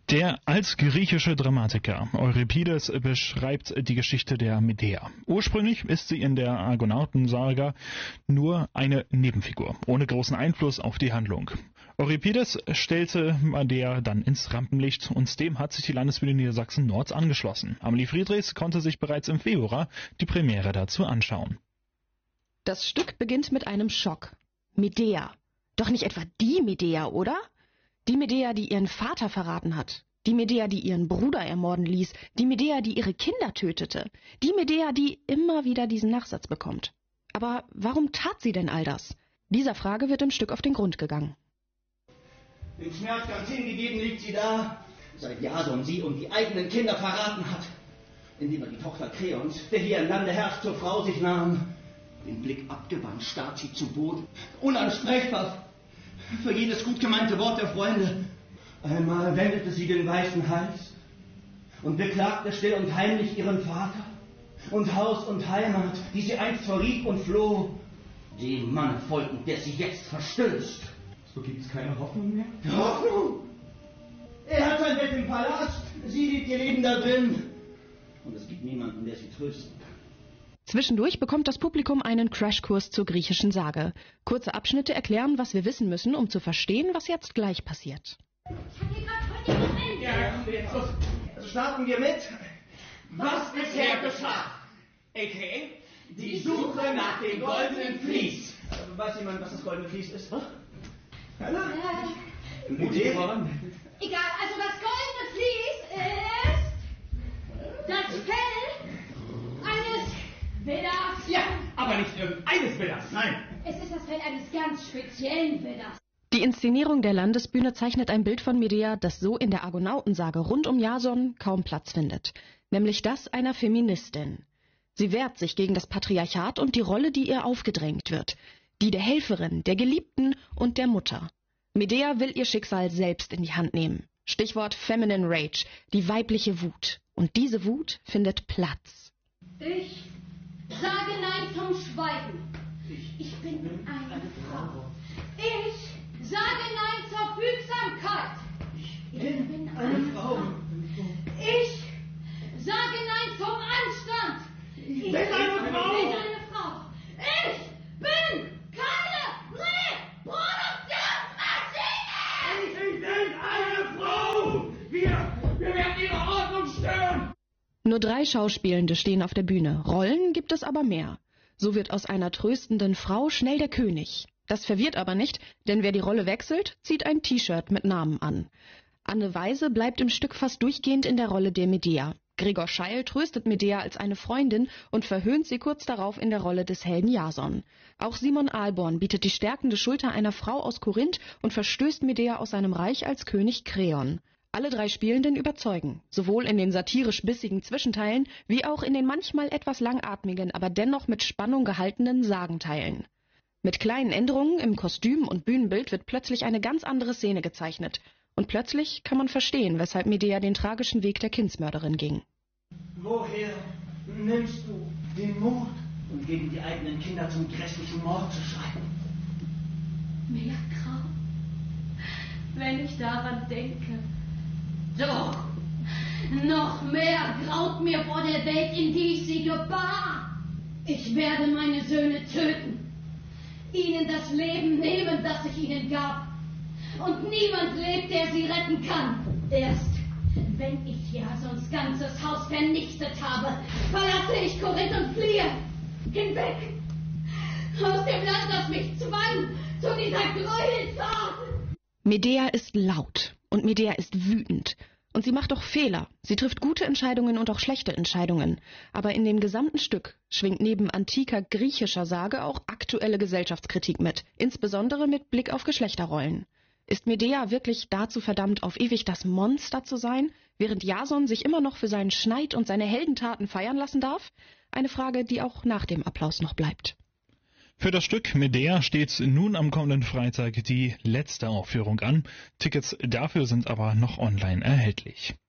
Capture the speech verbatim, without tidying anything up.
Der altgriechische Dramatiker Euripides beschreibt die Geschichte der Medea. Ursprünglich ist sie in der Argonautensaga nur eine Nebenfigur, ohne großen Einfluss auf die Handlung. Euripides stellte Medea dann ins Rampenlicht und dem hat sich die Landesbühne Niedersachsen-Nord angeschlossen. Amelie Friedrichs konnte sich bereits im Februar die Premiere dazu anschauen. Das Stück beginnt mit einem Schock. Medea. Doch nicht etwa die Medea, oder? Die Medea, die ihren Vater verraten hat. Die Medea, die ihren Bruder ermorden ließ. Die Medea, die ihre Kinder tötete. Die Medea, die immer wieder diesen Nachsatz bekommt. Aber warum tat sie denn all das? Dieser Frage wird im Stück auf den Grund gegangen. Den Schmerz ganz hingegeben liegt sie da, seit Jason sie und die eigenen Kinder verraten hat. Indem er die Tochter Kreons, der hier im Lande herrscht, zur Frau sich nahm. Den Blick abgewandt starrt sie zu Boden, unansprechbar. Für jedes gut gemeinte Wort der Freunde. Einmal wendete sie den weißen Hals und beklagte still und heimlich ihren Vater und Haus und Heimat, die sie einst verriet und floh, dem Mann folgend, der sie jetzt verstößt. So gibt es keine Hoffnung mehr? Hoffnung? Er hat sein Bett im Palast, sie liebt ihr Leben da drin. Und es gibt niemanden, der sie trösten kann. Zwischendurch bekommt das Publikum einen Crashkurs zur griechischen Sage. Kurze Abschnitte erklären, was wir wissen müssen, um zu verstehen, was jetzt gleich passiert. Ich hatte gerade heute Moment. Ja, jetzt los. Also starten wir mit. Was bisher geschah? A K A die Suche nach dem goldenen Vlies. Also, weiß jemand, was das goldene Vlies ist? Was? Keiner? Äh, Idee? Egal, also das goldene Vlies ist das Fell eines Widders. Ja, aber nicht irgendeines Widders, nein. Es ist das Fell eines ganz speziellen Widders. Die Inszenierung der Landesbühne zeichnet ein Bild von Medea, das so in der Argonautensage rund um Jason kaum Platz findet. Nämlich das einer Feministin. Sie wehrt sich gegen das Patriarchat und die Rolle, die ihr aufgedrängt wird. Die der Helferin, der Geliebten und der Mutter. Medea will ihr Schicksal selbst in die Hand nehmen. Stichwort Feminine Rage, die weibliche Wut. Und diese Wut findet Platz. Ich sage Nein zum Schweigen. Ich bin eine Frau. Ich sage Nein zur Fügsamkeit. Ich bin eine Frau. Ich sage Nein zum Anstand. Ich bin eine Frau. Ich bin eine Frau. Ich bin keine Reproduktionsmaschine. Ich bin eine Frau. Wir, wir werden ihre Ordnung stören. Nur drei Schauspielende stehen auf der Bühne. Rollen gibt es aber mehr. So wird aus einer tröstenden Frau schnell der König. Das verwirrt aber nicht, denn wer die Rolle wechselt, zieht ein T-Shirt mit Namen an. Anne Weise bleibt im Stück fast durchgehend in der Rolle der Medea. Gregor Scheil tröstet Medea als eine Freundin und verhöhnt sie kurz darauf in der Rolle des Helden Jason. Auch Simon Alborn bietet die stärkende Schulter einer Frau aus Korinth und verstößt Medea aus seinem Reich als König Kreon. Alle drei Spielenden überzeugen, sowohl in den satirisch bissigen Zwischenteilen wie auch in den manchmal etwas langatmigen, aber dennoch mit Spannung gehaltenen Sagenteilen. Mit kleinen Änderungen im Kostüm und Bühnenbild wird plötzlich eine ganz andere Szene gezeichnet. Und plötzlich kann man verstehen, weshalb Medea den tragischen Weg der Kindsmörderin ging. Woher nimmst du den Mut, um gegen die eigenen Kinder zum grässlichen Mord zu schreiten? Mehr Grauen, wenn ich daran denke. Doch, noch mehr graut mir vor der Welt, in die ich sie gebar. Ich werde meine Söhne töten, ihnen das Leben nehmen, das ich ihnen gab. Und niemand lebt, der sie retten kann. Erst wenn ich Jasons ganzes Haus vernichtet habe, verlasse ich Korinth und fliehe hinweg aus dem Land, das mich zwang zu dieser Gräueltat. Medea ist laut und Medea ist wütend. Und sie macht auch Fehler. Sie trifft gute Entscheidungen und auch schlechte Entscheidungen. Aber in dem gesamten Stück schwingt neben antiker griechischer Sage auch aktuelle Gesellschaftskritik mit, insbesondere mit Blick auf Geschlechterrollen. Ist Medea wirklich dazu verdammt, auf ewig das Monster zu sein, während Jason sich immer noch für seinen Schneid und seine Heldentaten feiern lassen darf? Eine Frage, die auch nach dem Applaus noch bleibt. Für das Stück Medea steht nun am kommenden Freitag die letzte Aufführung an. Tickets dafür sind aber noch online erhältlich.